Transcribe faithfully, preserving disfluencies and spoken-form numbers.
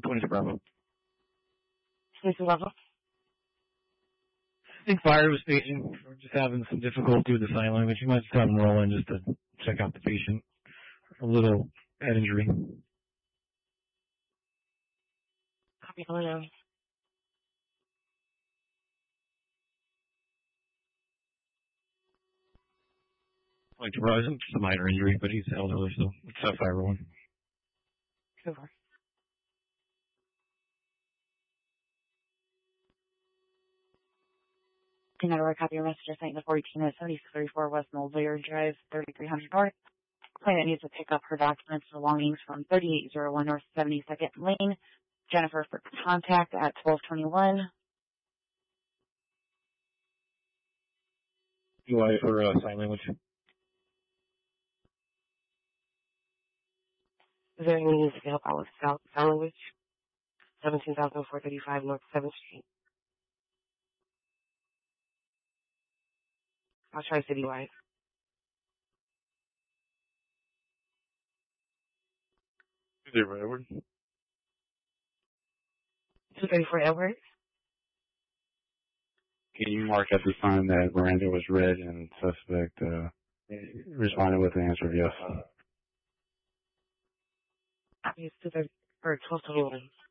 twenty-two Bravo. twenty-two Bravo. I think fire was staging. We're just having some difficulty with the sign language. You might just have them roll in just to check out the patient. A little head injury. Copy, hello. Like, it's just a minor injury, but he's elderly, so it's a fire one. Over. Can I copy your message saying the fourteen at seventy-six thirty-four West Mulberry Drive, thirty-three hundred North. Client needs to pick up her documents and belongings from thirty-eight oh one North seventy-second Lane. Jennifer for contact at twelve twenty-one. U I for uh, sign language. Is there any needs to help out with sign language? seventeen thousand four thirty-five North seventh Street. I'll try citywide. two thirty-four Edward. two thirty-four Edward. Can you mark at the sign that Miranda was read and suspect uh, responded with an answer of yes? Yes, two thirty or twelve twenty-one.